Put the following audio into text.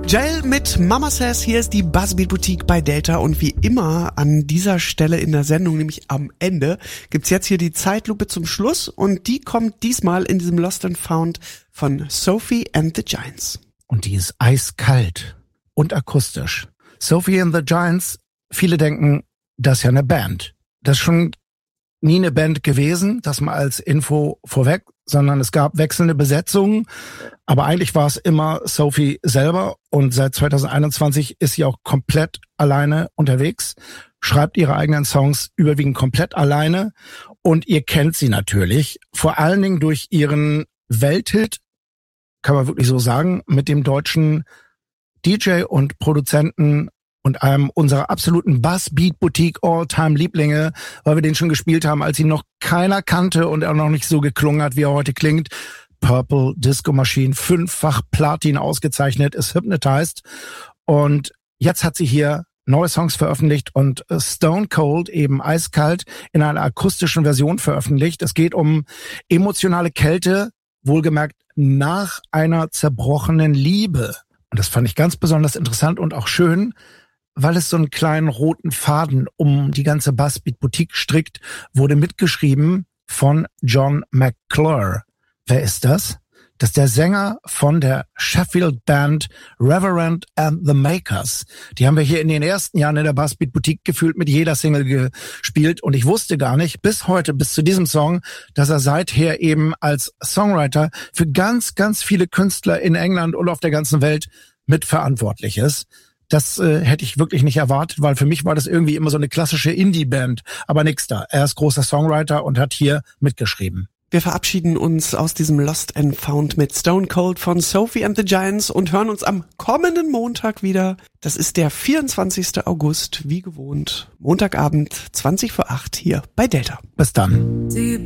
Jail mit Mama Says, hier ist die Buzzbeat Boutique bei Delta und wie immer an dieser Stelle in der Sendung, nämlich am Ende, gibt's jetzt hier die Zeitlupe zum Schluss und die kommt diesmal in diesem Lost and Found von Sophie and the Giants. Und die ist eiskalt und akustisch. Sophie and the Giants, viele denken, das ist ja eine Band. Das ist schon nie eine Band gewesen, das mal als Info vorweg, sondern es gab wechselnde Besetzungen, aber eigentlich war es immer Sophie selber und seit 2021 ist sie auch komplett alleine unterwegs, schreibt ihre eigenen Songs überwiegend komplett alleine und ihr kennt sie natürlich, vor allen Dingen durch ihren Welthit, kann man wirklich so sagen, mit dem deutschen DJ und Produzenten und einem unserer absoluten Buzzbeat-Boutique All-Time-Lieblinge, weil wir den schon gespielt haben, als ihn noch keiner kannte und er noch nicht so geklungen hat, wie er heute klingt. Purple Disco Machine, 5-fach Platin ausgezeichnet, ist Hypnotized. Und jetzt hat sie hier neue Songs veröffentlicht und Stone Cold, eben eiskalt, in einer akustischen Version veröffentlicht. Es geht um emotionale Kälte, wohlgemerkt nach einer zerbrochenen Liebe. Und das fand ich ganz besonders interessant und auch schön, weil es so einen kleinen roten Faden um die ganze Buzzbeat Boutique strickt, wurde mitgeschrieben von John McClure. Wer ist das? Das ist der Sänger von der Sheffield Band Reverend and the Makers. Die haben wir hier in den ersten Jahren in der Buzzbeat Boutique gefühlt mit jeder Single gespielt und ich wusste gar nicht bis heute, bis zu diesem Song, dass er seither eben als Songwriter für ganz, ganz viele Künstler in England und auf der ganzen Welt mitverantwortlich ist. Das hätte ich wirklich nicht erwartet, weil für mich war das irgendwie immer so eine klassische Indie-Band. Aber nix da. Er ist großer Songwriter und hat hier mitgeschrieben. Wir verabschieden uns aus diesem Lost and Found mit Stone Cold von Sophie and the Giants und hören uns am kommenden Montag wieder. Das ist der 24. August, wie gewohnt. Montagabend, 20 vor 8 hier bei Delta. Bis dann.